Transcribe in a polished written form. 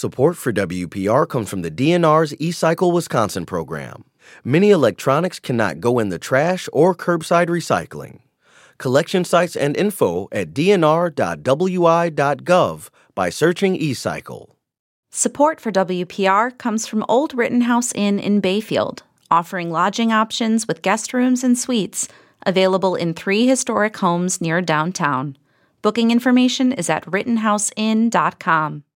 Support for WPR comes from the DNR's eCycle Wisconsin program. Many electronics cannot go in the trash or curbside recycling. Collection sites and info at dnr.wi.gov by searching eCycle. Support for WPR comes from Old Rittenhouse Inn in Bayfield, offering lodging options with guest rooms and suites, available in 3 historic homes near downtown. Booking information is at rittenhouseinn.com.